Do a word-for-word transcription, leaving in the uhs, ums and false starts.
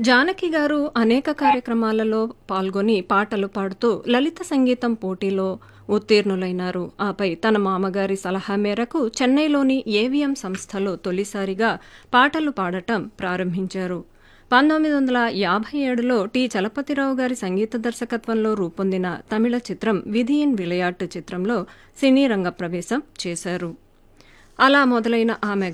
జానకి గారు అనేక కార్యక్రమాలలో పాల్గొని పాటలు పాడుతూ లలిత సంగీతం పోటీలో ఉత్తీర్ణులైనారు. ఆపై తన మామగారి సలహా మేరకు చెన్నైలోని ఏవిఎం సంస్థలో తొలిసారిగా పాటలు పాడటం ప్రారంభించారు. పంతొమ్మిది వందల యాభై ఏడులో టి చలపతిరావు గారి సంగీత దర్శకత్వంలో రూపొందిన తమిళ చిత్రం విధియిన్ విளையாட்டு చిత్రంలో సినీ రంగ ప్రవేశం చేశారు. అలా మొదలైన ఆమె